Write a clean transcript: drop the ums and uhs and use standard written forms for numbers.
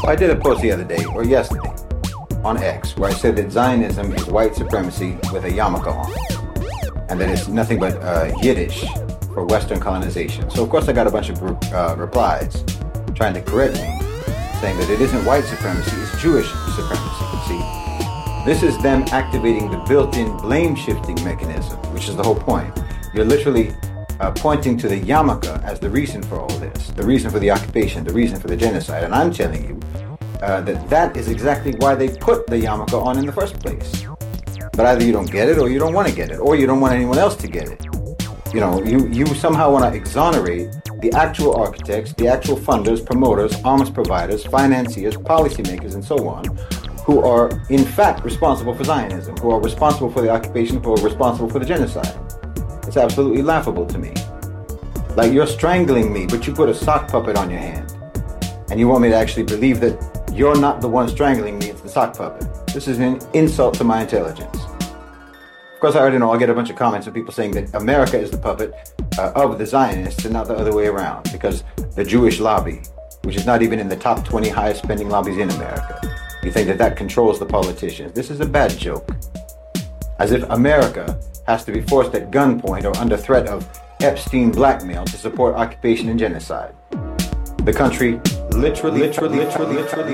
I did a post the other day, or yesterday, on X, where I said that Zionism is white supremacy with a yarmulke on, and that it's nothing but Yiddish for Western colonization. So of course I got a bunch of replies trying to correct me, saying that it isn't white supremacy, it's Jewish supremacy. See, this is them activating the built-in blame-shifting mechanism, which is the whole point. You're literally pointing to the yarmulke as the reason for all this, the reason for the occupation, the reason for the genocide. And I'm telling you that is exactly why they put the yarmulke on in the first place. But either you don't get it, or you don't want to get it, or you don't want anyone else to get it. You know, you somehow want to exonerate the actual architects, the actual funders, promoters, arms providers, financiers, policymakers, and so on, who are in fact responsible for Zionism, who are responsible for the occupation, who are responsible for the genocide. It's absolutely laughable to me. Like, you're strangling me, but you put a sock puppet on your hand. And you want me to actually believe that you're not the one strangling me, it's the sock puppet. This is an insult to my intelligence. Of course, I already know I'll get a bunch of comments of people saying that America is the puppet of the Zionists and not the other way around, because the Jewish lobby, which is not even in the top 20 highest spending lobbies in America, you think that that controls the politicians. This is a bad joke. As if America has to be forced at gunpoint or under threat of Epstein blackmail to support occupation and genocide. The country literally